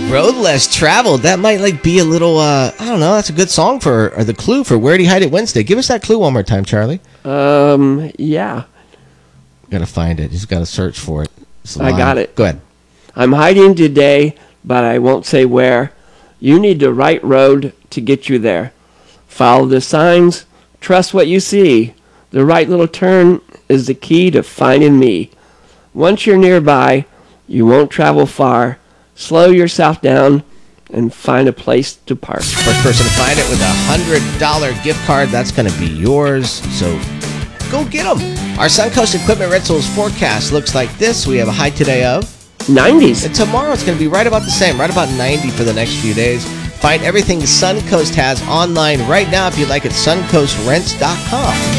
Road Less Traveled. That might be a little, I don't know, that's a good song or the clue for Where'd He Hide It Wednesday. Give us that clue one more time, Charlie. Yeah. Gotta find it. Just gotta search for it. I got it. Go ahead. I'm hiding today, but I won't say where. You need the right road to get you there. Follow the signs. Trust what you see. The right little turn is the key to finding me. Once you're nearby, you won't travel far. Slow yourself down and find a place to park. First person to find it with $100 gift card, that's going to be yours. So go get them. Our Suncoast Equipment Rentals forecast looks like this. We have a high today of 90s. And tomorrow it's going to be right about the same, right about 90 for the next few days. Find everything Suncoast has online right now if you like at suncoastrents.com.